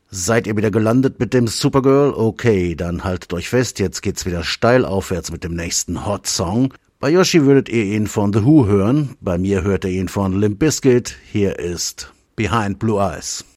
Seid ihr wieder gelandet mit dem Supergirl? Okay, dann haltet euch fest, jetzt geht's wieder steil aufwärts mit dem nächsten Hot-Song. Bei Yoshi würdet ihr ihn von The Who hören, bei mir hört ihr ihn von Limp Bizkit. Hier ist Behind Blue Eyes.